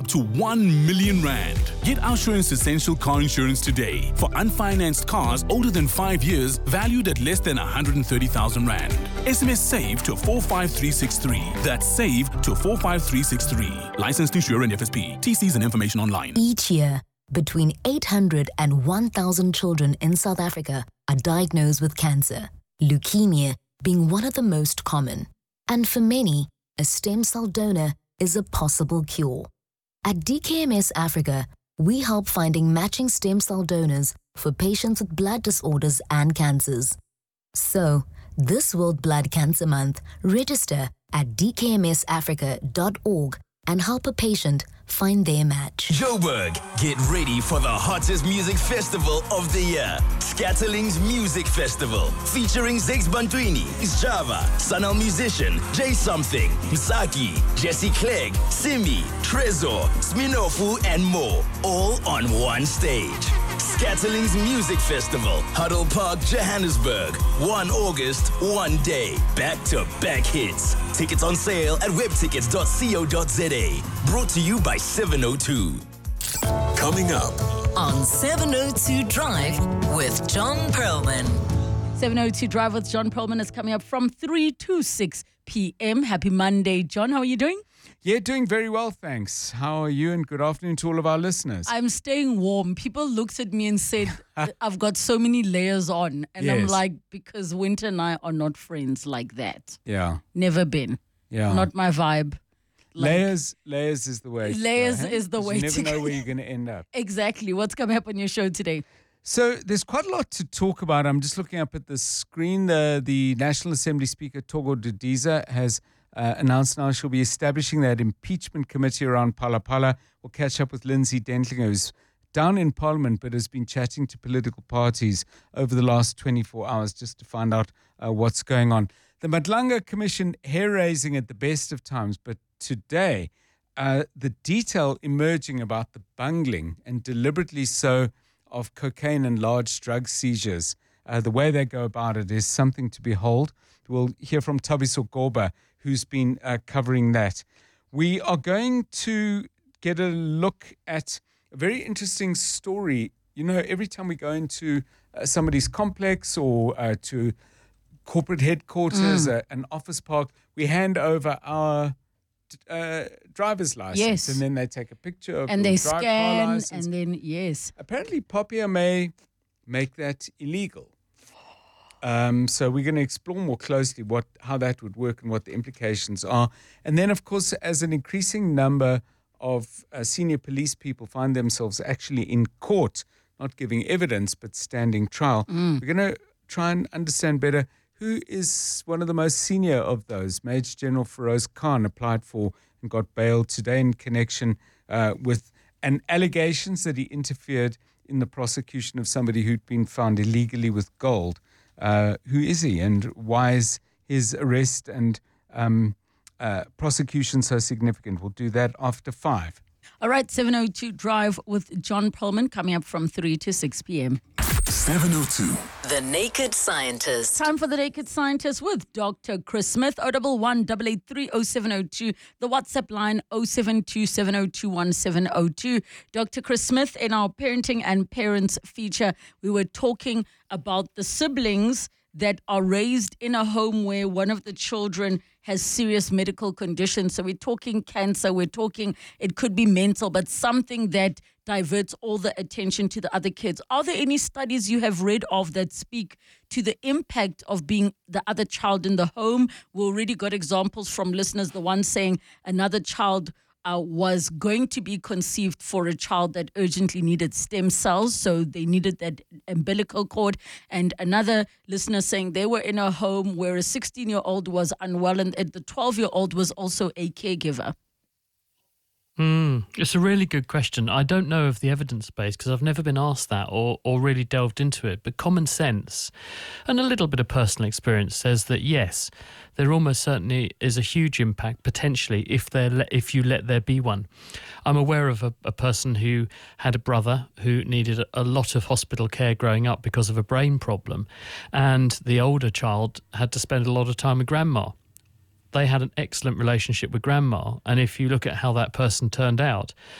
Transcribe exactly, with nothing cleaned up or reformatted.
to one million rand. Get Outsurance Essential Car Insurance today for unfinanced cars older than five years valued at less than one hundred thirty thousand rand. S M S SAVE to four five three six three. That's SAVE to four five three six three. Licensed insurer and F S P. T Cs and information online. Each year, between eight hundred and one thousand children in South Africa are diagnosed with cancer, leukemia being one of the most common. And for many, a stem cell donor is a possible cure. At D K M S Africa, we help finding matching stem cell donors for patients with blood disorders and cancers. So, this World Blood Cancer Month, register at d k m s africa dot org and help a patient find their match. Joburg, get ready for the hottest music festival of the year. Scatterlings Music Festival, featuring Zex Bantwini, Java, Sanal Musician, Jay Something, Msaki, Jesse Clegg, Simi, Trezor, Sminofu, and more, all on one stage. Scatterlings Music Festival, Huddle Park, Johannesburg. first of August, one day. Back-to-back hits. Tickets on sale at web tickets dot co dot z a. Brought to you by seven oh two. Coming up on seven oh two Drive with John Perlman. seven oh two Drive with John Perlman is coming up from three to six p.m. Happy Monday, John. How are you doing? Yeah, doing very well, thanks. How are you? And good afternoon to all of our listeners. I'm staying warm. People looked at me and said, I've got so many layers on. And yes. I'm like, because Winter and I are not friends like that. Yeah. Never been. Yeah. Not my vibe. Like, layers layers is the way Layers to go, hey? is the way you to never go. You never know where you're going to end up. Exactly. What's coming up on your show today? So there's quite a lot to talk about. I'm just looking up at the screen. The, the National Assembly Speaker, Togo Didiza, has uh, announced now she'll be establishing that impeachment committee around Phala Phala. We'll catch up with Lindsay Dentlinger, who's down in Parliament but has been chatting to political parties over the last twenty-four hours just to find out uh, what's going on. The Madlanga Commission, hair-raising at the best of times, but today uh, the detail emerging about the bungling, and deliberately so, of cocaine and large drug seizures. Uh, the way they go about it is something to behold. We'll hear from Tabiso Goba, who's been uh, covering that. We are going to get a look at a very interesting story. You know, every time we go into uh, somebody's complex or uh, to corporate headquarters, mm. uh, an office park, we hand over our uh, driver's license. Yes. And then they take a picture of and the they drive scan, car license. And then, yes. Apparently, Popia may make that illegal. Um, so we're going to explore more closely what how that would work and what the implications are. And then, of course, as an increasing number of uh, senior police people find themselves actually in court, not giving evidence but standing trial, mm. we're going to try and understand better who is one of the most senior of those. Major General Feroz Khan applied for and got bail today in connection uh, with an allegations that he interfered in the prosecution of somebody who'd been found illegally with gold. Uh, who is he, and why is his arrest and um, uh, prosecution so significant? We'll do that after five. All right, seven oh two Drive with John Perlman coming up from three to six p.m. seven oh two. The Naked Scientist. Time for The Naked Scientist with Doctor Chris Smith. oh one one, eight eight three, oh seven oh two. The WhatsApp line oh seven two, seven oh two, one seven oh two. Doctor Chris Smith, in our Parenting and Parents feature, we were talking about the siblings that are raised in a home where one of the children has serious medical conditions. So we're talking cancer, we're talking, it could be mental, but something that diverts all the attention to the other kids. Are there any studies you have read of that speak to the impact of being the other child in the home? We already got examples from listeners, the one saying another child Uh, was going to be conceived for a child that urgently needed stem cells, so they needed that umbilical cord. And another listener saying they were in a home where a sixteen-year-old was unwell and the twelve-year-old was also a caregiver. Mm, it's a really good question. I don't know of the evidence base because I've never been asked that or, or really delved into it. But common sense and a little bit of personal experience says that, yes, there almost certainly is a huge impact potentially if there if you let there be one. I'm aware of a, a person who had a brother who needed a, a lot of hospital care growing up because of a brain problem, and the older child had to spend a lot of time with grandma. They had an excellent relationship with grandma, and if you look at how that person turned out,